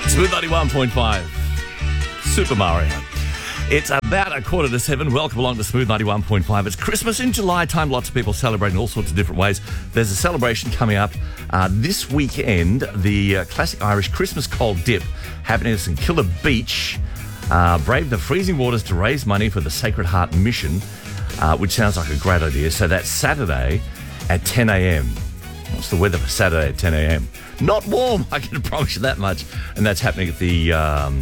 Smooth 91.5. Super Mario. It's about 6:45. Welcome along to Smooth 91.5. It's Christmas in July time. Lots of people celebrating all sorts of different ways. There's a celebration coming up this weekend. The classic Irish Christmas cold dip happening at St Kilda Beach. Brave the freezing waters to raise money for the Sacred Heart Mission, which sounds like a great idea. So that's Saturday at 10 a.m. What's the weather for Saturday at 10 a.m? Not warm, I can promise you that much. And that's happening at the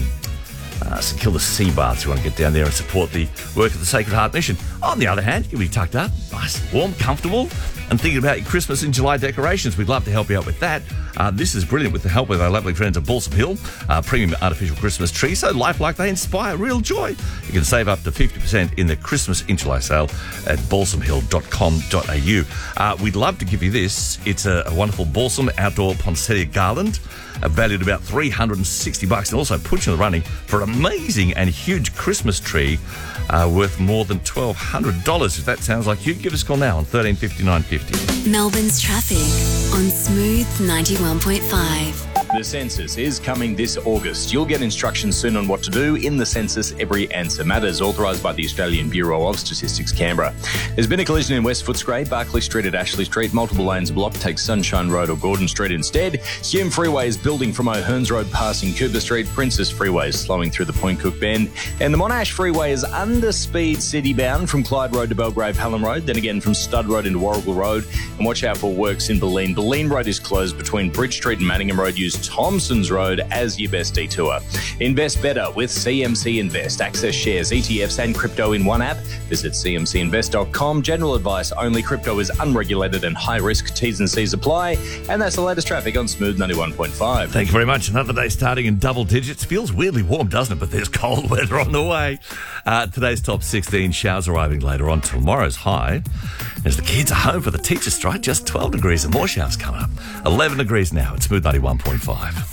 St Kilda Sea Baths. You want to get down there and support the work of the Sacred Heart Mission. On the other hand, you'll be tucked up, nice, warm, comfortable, and thinking about your Christmas in July decorations. We'd love to help you out with that. This is brilliant with the help of our lovely friends at Balsam Hill, premium artificial Christmas tree, so lifelike they inspire real joy. You can save up to 50% in the Christmas in July sale at balsamhill.com.au. We'd love to give you this. It's a wonderful balsam outdoor poinsettia garland, valued about $360, and also puts you in the running for an amazing and huge Christmas tree worth more than $1,200. If that sounds like you, give us a call now on 1350 950. Melbourne's traffic on Smooth 91.5. The census is coming this August. You'll get instructions soon on what to do in the census. Every answer matters, authorised by the Australian Bureau of Statistics, Canberra. There's been a collision in West Footscray, Barclay Street at Ashley Street. Multiple lanes blocked. Take Sunshine Road or Gordon Street instead. Hume Freeway is building from O'Hearns Road passing Cooper Street. Princess Freeway is slowing through the Point Cook Bend. And the Monash Freeway is under speed city bound from Clyde Road to Belgrave Hallam Road, then again from Stud Road into Warrigal Road. And watch out for works in Bulleen. Bulleen Road is closed between Bridge Street and Manningham Road. Use Thompson's Road as your best detour. Invest better with CMC Invest. Access shares, ETFs and crypto in one app. Visit cmcinvest.com. General advice only. Crypto is unregulated and high risk. T's and C's apply. And that's the latest traffic on Smooth 91.5. Thank you very much. Another day starting in double digits. Feels weirdly warm, doesn't it? But there's cold weather on the way. Today's top 16. Showers arriving later on. Tomorrow's high, as the kids are home for the teacher strike, just 12 degrees and more showers coming up. 11 degrees now. It's Smooth 91.5.